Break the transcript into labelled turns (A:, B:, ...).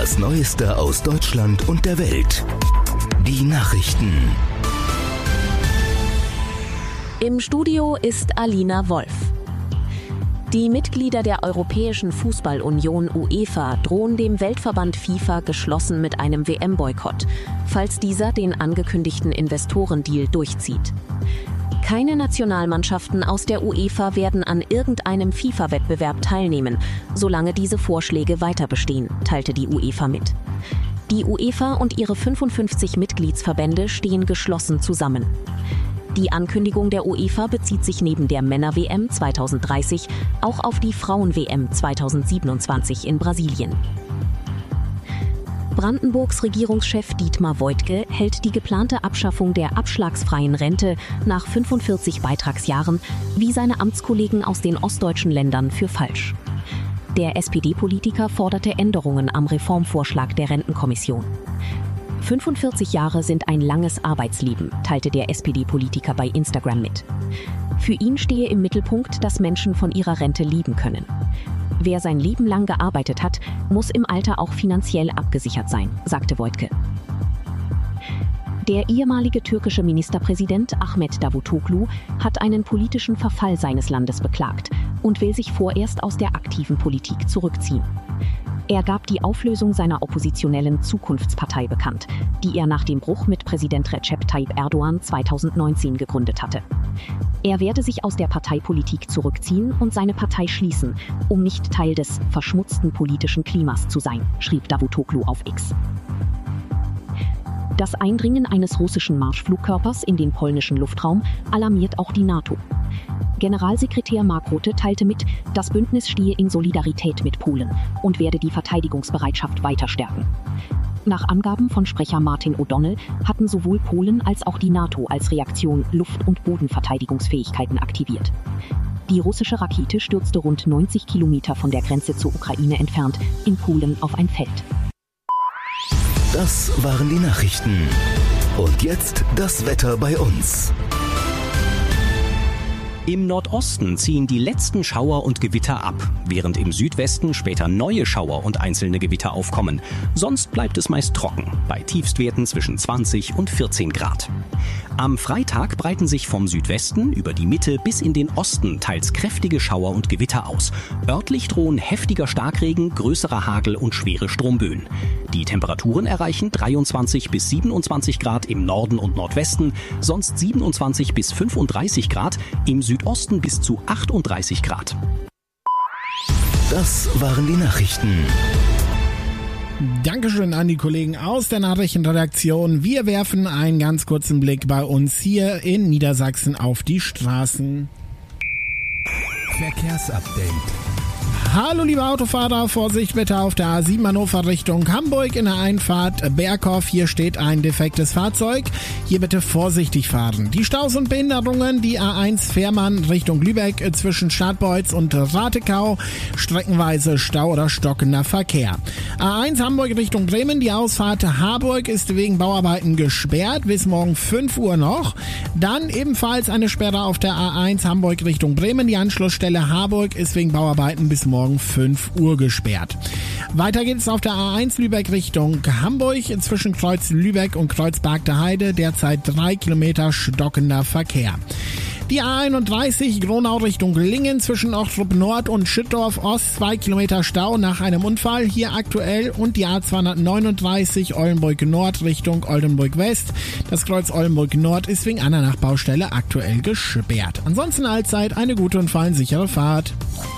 A: Das Neueste aus Deutschland und der Welt. Die Nachrichten.
B: Im Studio ist Alina Wolf. Die Mitglieder der Europäischen Fußballunion UEFA drohen dem Weltverband FIFA geschlossen mit einem WM-Boykott, falls dieser den angekündigten Investorendeal durchzieht. Keine Nationalmannschaften aus der UEFA werden an irgendeinem FIFA-Wettbewerb teilnehmen, solange diese Vorschläge weiter bestehen, teilte die UEFA mit. Die UEFA und ihre 55 Mitgliedsverbände stehen geschlossen zusammen. Die Ankündigung der UEFA bezieht sich neben der Männer-WM 2030 auch auf die Frauen-WM 2027 in Brasilien. Brandenburgs Regierungschef Dietmar Woidke hält die geplante Abschaffung der abschlagsfreien Rente nach 45 Beitragsjahren wie seine Amtskollegen aus den ostdeutschen Ländern für falsch. Der SPD-Politiker forderte Änderungen am Reformvorschlag der Rentenkommission. 45 Jahre sind ein langes Arbeitsleben, teilte der SPD-Politiker bei Instagram mit. Für ihn stehe im Mittelpunkt, dass Menschen von ihrer Rente leben können. Wer sein Leben lang gearbeitet hat, muss im Alter auch finanziell abgesichert sein, sagte Woidke. Der ehemalige türkische Ministerpräsident Ahmet Davutoglu hat einen politischen Verfall seines Landes beklagt und will sich vorerst aus der aktiven Politik zurückziehen. Er gab die Auflösung seiner oppositionellen Zukunftspartei bekannt, die er nach dem Bruch mit Präsident Recep Tayyip Erdogan 2019 gegründet hatte. Er werde sich aus der Parteipolitik zurückziehen und seine Partei schließen, um nicht Teil des verschmutzten politischen Klimas zu sein, schrieb Davutoglu auf X. Das Eindringen eines russischen Marschflugkörpers in den polnischen Luftraum alarmiert auch die NATO. Generalsekretär Mark Rutte teilte mit, das Bündnis stehe in Solidarität mit Polen und werde die Verteidigungsbereitschaft weiter stärken. Nach Angaben von Sprecher Martin O'Donnell hatten sowohl Polen als auch die NATO als Reaktion Luft- und Bodenverteidigungsfähigkeiten aktiviert. Die russische Rakete stürzte rund 90 Kilometer von der Grenze zur Ukraine entfernt in Polen auf ein Feld.
A: Das waren die Nachrichten. Und jetzt das Wetter bei uns.
C: Im Nordosten ziehen die letzten Schauer und Gewitter ab, während im Südwesten später neue Schauer und einzelne Gewitter aufkommen. Sonst bleibt es meist trocken, bei Tiefstwerten zwischen 20 und 14 Grad. Am Freitag breiten sich vom Südwesten über die Mitte bis in den Osten teils kräftige Schauer und Gewitter aus. Örtlich drohen heftiger Starkregen, größerer Hagel und schwere Stromböen. Die Temperaturen erreichen 23 bis 27 Grad im Norden und Nordwesten, sonst 27 bis 35 Grad, im Südosten bis zu 38 Grad.
A: Das waren die Nachrichten.
D: Dankeschön an die Kollegen aus der Nachrichtenredaktion. Wir werfen einen ganz kurzen Blick bei uns hier in Niedersachsen auf die Straßen.
A: Verkehrsupdate.
D: Hallo liebe Autofahrer, Vorsicht bitte auf der A7 Hannover Richtung Hamburg in der Einfahrt Berghoff. Hier steht ein defektes Fahrzeug. Hier bitte vorsichtig fahren. Die Staus und Behinderungen, die A1 Fährmann Richtung Lübeck zwischen Stadtbeutz und Ratekau. Streckenweise Stau oder stockender Verkehr. A1 Hamburg Richtung Bremen, die Ausfahrt Harburg ist wegen Bauarbeiten gesperrt, bis morgen 5 Uhr noch. Dann ebenfalls eine Sperre auf der A1 Hamburg Richtung Bremen. Die Anschlussstelle Harburg ist wegen Bauarbeiten bis morgen 5 Uhr gesperrt. Weiter geht es auf der A1 Lübeck Richtung Hamburg zwischen Kreuz Lübeck und Kreuz Bargter Heide. Derzeit 3 Kilometer stockender Verkehr. Die A31 Gronau Richtung Lingen zwischen Ochtrup Nord und Schüttorf Ost 2 Kilometer Stau nach einem Unfall hier aktuell und die A239 Oldenburg Nord Richtung Oldenburg West. Das Kreuz Oldenburg Nord ist wegen einer Nachbaustelle aktuell gesperrt. Ansonsten allzeit eine gute und fallensichere Fahrt.